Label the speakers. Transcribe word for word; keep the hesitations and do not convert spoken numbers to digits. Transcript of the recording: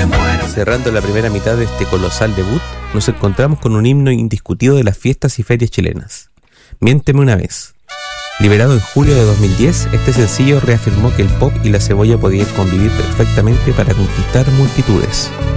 Speaker 1: me muero.
Speaker 2: Cerrando la primera mitad de este colosal debut, nos encontramos con un himno indiscutido de las fiestas y ferias chilenas. Miénteme una vez. Liberado en julio de dos mil diez, este sencillo reafirmó que el pop y la cebolla podían convivir perfectamente para conquistar multitudes.